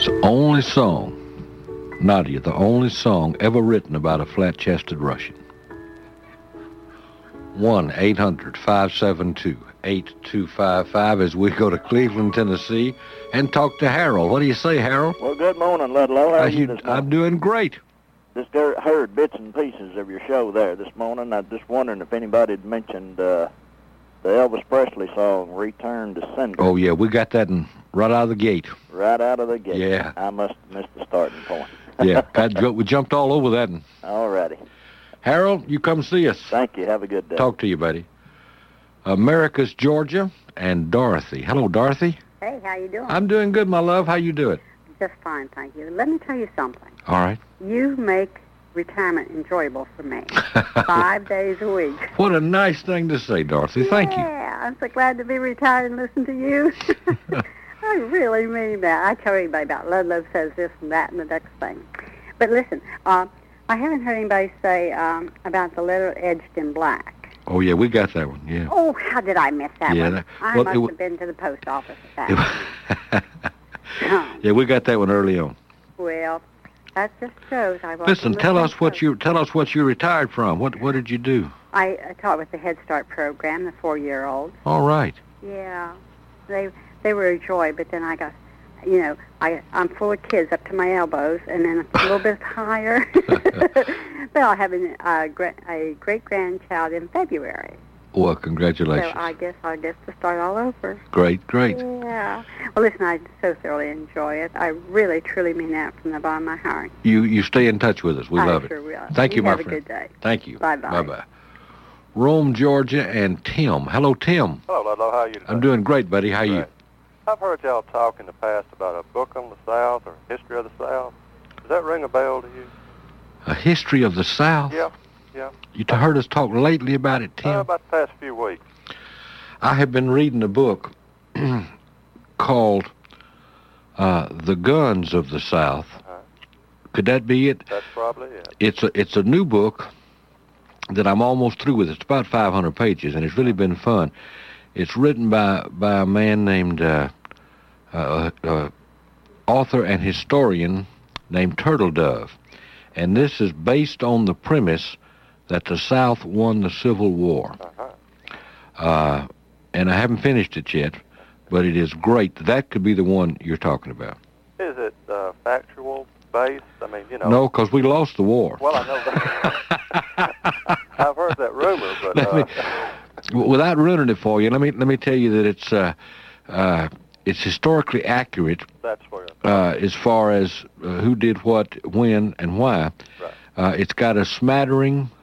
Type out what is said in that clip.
It's the only song, Nadia, the only song ever written about a flat-chested Russian. 1-800-572-8255 as we go to Cleveland, Tennessee, and talk to Harold. What do you say, Harold? Well, good morning, Ludlow. How are you this morning? I'm doing great. Just heard bits and pieces of your show there this morning. I was just wondering if anybody had mentioned the Elvis Presley song, Return to Sender. Oh, yeah, we got that right out of the gate. Right out of the gate. Yeah. I must have missed the starting point. Yeah, we jumped all over that. All righty. Harold, you come see us. Thank you. Have a good day. Talk to you, buddy. America's Georgia and Dorothy. Hello, Dorothy. Hey, how you doing? I'm doing good, my love. How you doing? Just fine, thank you. Let me tell you something. All right. You make retirement enjoyable for me. 5 days a week. What a nice thing to say, Dorothy. Thank you. Yeah, I'm so glad to be retired and listen to you. I really mean that. I tell everybody about Ludlow says this and that and the next thing. But listen, I haven't heard anybody say about the letter edged in black. Oh, yeah, we got that one, yeah. Oh, how did I miss that one? I must have been to the post office at that time. Yeah, we got that one early on. Well, that just shows I wasn't. Listen, tell us what you retired from. What did you do? I taught with the Head Start program, the 4-year-olds. All right. Yeah, they were a joy, but then I got, I'm full of kids up to my elbows, and then a little bit higher. But I'll have a great-grandchild in February. Well, congratulations. So I guess I'll get to start all over. Great. Yeah. Well, listen, I so thoroughly enjoy it. I really, truly mean that from the bottom of my heart. You stay in touch with us. We love it. I sure will. Thank you, my friend. Have a good day. Thank you. Bye-bye. Bye-bye. Rome, Georgia, and Tim. Hello, Tim. Hello, Ludlow. How are you today? I'm doing great, buddy. How are you? I've heard y'all talk in the past about a book on the South or history of the South. Does that ring a bell to you? A history of the South? Yeah. You heard us talk lately about it, Tim? About the past few weeks. I have been reading a book called The Guns of the South. Could that be it? That's probably it. It's a new book that I'm almost through with. It's about 500 pages, and it's really been fun. It's written by a man named author and historian named Turtle Dove, and this is based on the premise that the South won the Civil War. And I haven't finished it yet, but it is great. That could be the one you're talking about. Is it factual based? I mean, No, because we lost the war. Well, I know that. I've heard that rumor, but without ruining it for you, let me tell you that it's historically accurate. That's where as far as who did what, when, and why. Right. It's got a smattering